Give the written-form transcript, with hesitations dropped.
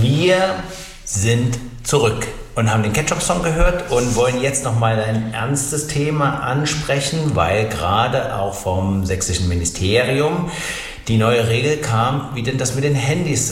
Wir sind zurück und haben den Ketchup-Song gehört und wollen jetzt nochmal ein ernstes Thema ansprechen, weil gerade auch vom sächsischen Ministerium die neue Regel kam, wie denn das mit den Handys